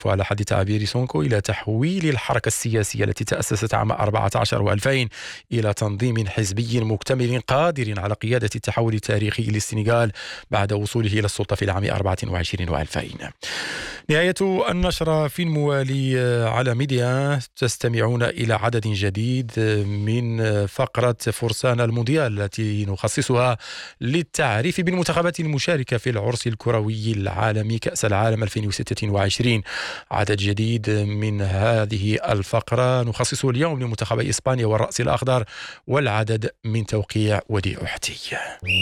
وعلى حد تعبير سونكو إلى تحويل الحركة السياسية التي تأسست عام 14 و2000 إلى تنظيم حزبي مكتمل قادر على قيادة التحول التاريخي للسنغال بعد وصوله إلى السلطة في العام 24 و2000. نهاية النشرة في الموالي على ميديا. تستمعون إلى عدد جديد من فقرة فرسان المونديال التي نخصصها للتعريف بالمنتخبات المشاركة في العرس الكروي العالمي كأس العالم 2026. عدد جديد من هذه الفقرة نخصصه اليوم لمنتخبي إسبانيا والرأس الأخضر والعدد من توقيع وديع أحتي.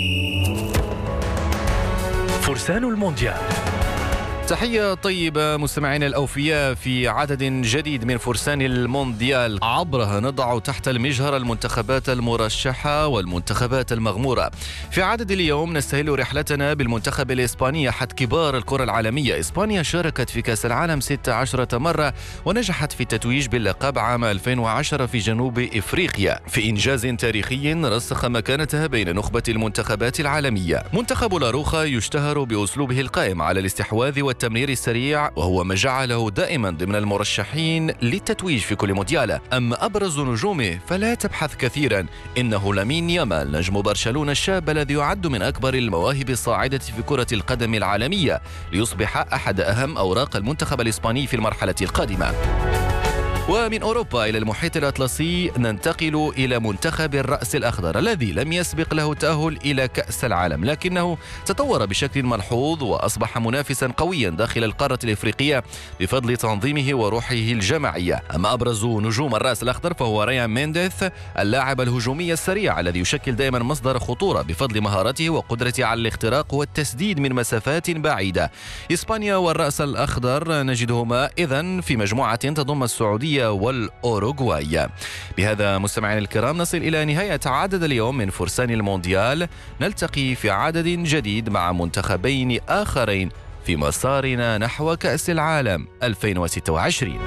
فرسان المونديال. تحية طيبة مستمعينا الأوفياء في عدد جديد من فرسان المونديال، عبرها نضع تحت المجهر المنتخبات المرشحة والمنتخبات المغمورة. في عدد اليوم نستهل رحلتنا بالمنتخب الإسباني أحد كبار الكرة العالمية. إسبانيا شاركت في كأس العالم 16 مرة ونجحت في التتويج باللقب عام 2010 في جنوب إفريقيا في إنجاز تاريخي رسخ مكانتها بين نخبة المنتخبات العالمية. منتخب لاروخا يشتهر بأسلوبه القائم على الاستحواذ والتمرير السريع، وهو ما جعله دائما ضمن المرشحين للتتويج في كل مونديال. أما أبرز نجومه فلا تبحث كثيرا، إنه لامين يامال نجم برشلونة الشاب الذي يعد من أكبر المواهب الصاعدة في كرة القدم العالمية، ليصبح أحد أهم أوراق المنتخب الإسباني في المرحلة القادمة. ومن أوروبا إلى المحيط الأطلسي ننتقل إلى منتخب الرأس الأخضر الذي لم يسبق له التأهل إلى كأس العالم، لكنه تطور بشكل ملحوظ وأصبح منافسا قويا داخل القارة الإفريقية بفضل تنظيمه وروحه الجماعية. أما أبرز نجوم الرأس الأخضر فهو ريان مينديث، اللاعب الهجومي السريع الذي يشكل دائما مصدر خطورة بفضل مهارته وقدرته على الاختراق والتسديد من مسافات بعيدة. إسبانيا والرأس الأخضر نجدهما إذن في مجموعة تضم السعودية والأوروغواي. بهذا مستمعينا الكرام نصل إلى نهاية عدد اليوم من فرسان المونديال. نلتقي في عدد جديد مع منتخبين آخرين في مسارنا نحو كأس العالم 2026.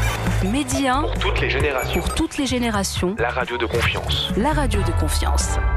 Média pour toutes les générations. Pour toutes les générations. La radio de confiance. La radio de confiance.